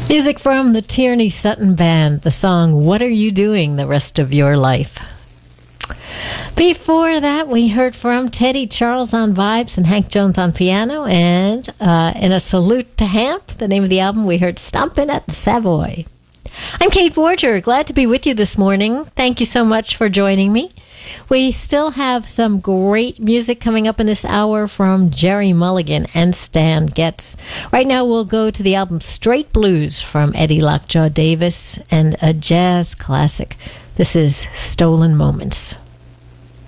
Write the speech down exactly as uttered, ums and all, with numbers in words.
Music from the Tierney Sutton Band, the song What Are You Doing the Rest of Your Life? Before that, we heard from Teddy Charles on vibes and Hank Jones on piano, and uh, in a salute to Hamp, the name of the album, we heard Stompin' at the Savoy. I'm Kate Borger, glad to be with you this morning. Thank you so much for joining me. We still have some great music coming up in this hour from Jerry Mulligan and Stan Getz. Right now we'll go to the album Straight Blues from Eddie Lockjaw Davis and a jazz classic. This is Stolen Moments.